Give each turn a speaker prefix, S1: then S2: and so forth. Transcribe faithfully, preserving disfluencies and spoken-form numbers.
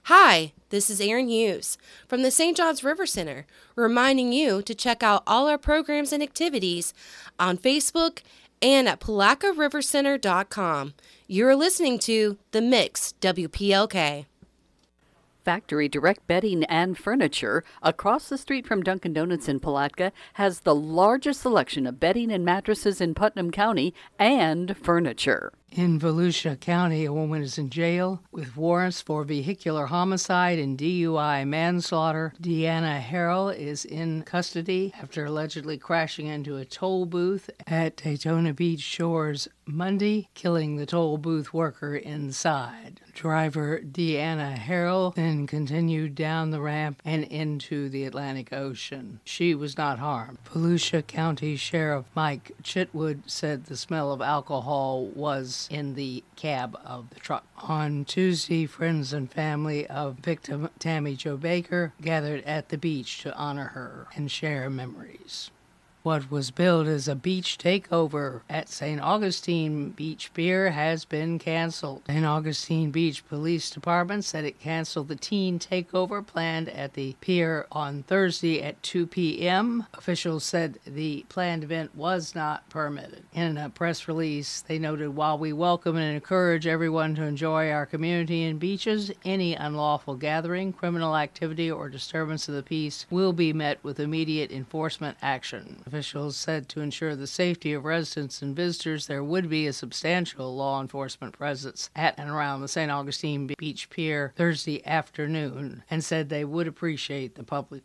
S1: Hi, this is Erin Hughes from the Saint Johns River Center, reminding you to check out all our programs and activities on Facebook and at palaca river center dot com. You're listening to The Mix, W P L K.
S2: Factory Direct Bedding and Furniture, across the street from Dunkin' Donuts in Palatka, has the largest selection of bedding and mattresses in Putnam County and furniture.
S3: In Volusia County, a woman is in jail with warrants for vehicular homicide and D U I manslaughter. Deanna Harrell is in custody after allegedly crashing into a toll booth at Daytona Beach Shores Monday, killing the toll booth worker inside. Driver Deanna Harrell then continued down the ramp and into the Atlantic Ocean. She was not harmed. Volusia County Sheriff Mike Chitwood said the smell of alcohol was in the cab of the truck. On Tuesday, friends and family of victim Tammy Jo Baker gathered at the beach to honor her and share memories. What was billed as a beach takeover at Saint Augustine Beach Pier has been canceled. Saint Augustine Beach Police Department said it canceled the teen takeover planned at the pier on Thursday at two p.m. Officials said the planned event was not permitted. In a press release, they noted, while we welcome and encourage everyone to enjoy our community and beaches, any unlawful gathering, criminal activity, or disturbance of the peace will be met with immediate enforcement action. Officials said to ensure the safety of residents and visitors, there would be a substantial law enforcement presence at and around the Saint Augustine Beach Pier Thursday afternoon, and said they would appreciate the public